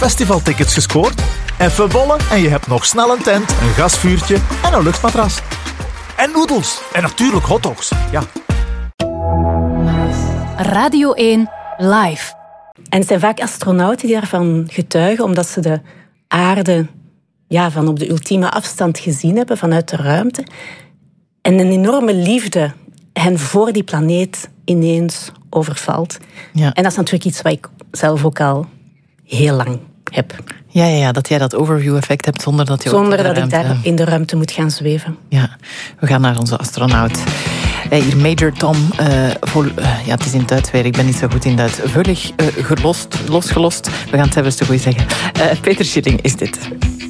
festivaltickets gescoord? Even bollen en je hebt nog snel een tent, een gasvuurtje en een luchtmatras. En noedels. En natuurlijk hotdogs. Ja. Radio 1 Live. En het zijn vaak astronauten die daarvan getuigen, omdat ze de aarde van op de ultieme afstand gezien hebben vanuit de ruimte. En een enorme liefde hen voor die planeet ineens overvalt. Ja. En dat is natuurlijk iets wat ik zelf ook al heel lang heb. Ja, dat jij dat overview-effect hebt zonder dat je ik daar in de ruimte moet gaan zweven. Ja, we gaan naar onze astronaut. Hier Major Tom, het is in Duits weer, ik ben niet zo goed in Duits. Völlig losgelost. We gaan het zelfs te goed zeggen. Peter Schilling is dit.